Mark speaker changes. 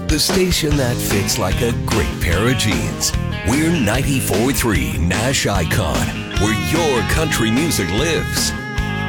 Speaker 1: The station that fits like a great pair of jeans. We're 94.3 Nash Icon, where your country music lives.